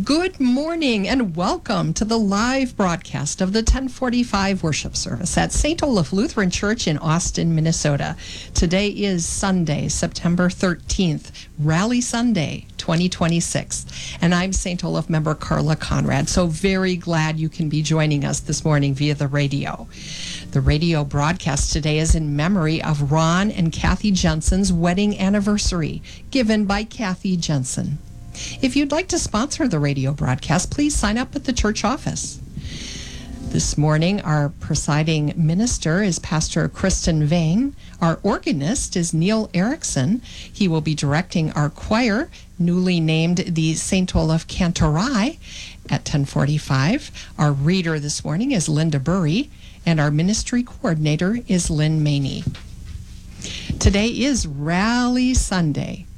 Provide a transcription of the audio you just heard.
Good morning and welcome to the live broadcast of the 1045 worship service at St. Olaf Lutheran Church in Austin, Minnesota. Today is Sunday, September 13th, Rally Sunday 2026. And I'm St. Olaf member Carla Conrad. So very glad you can be joining us this morning via the radio. The radio broadcast today is in memory of Ron and Kathy Jensen's wedding anniversary, given by Kathy Jensen. If you'd like to sponsor the radio broadcast, please sign up at the church office. This morning, our presiding minister is Pastor Kristen Vane. Our organist is Neil Erickson. He will be directing our choir, newly named the St. Olaf Cantorai, at 10:45. Our reader this morning is Linda Burry, and our ministry coordinator is Lynn Maney. Today is Rally Sunday.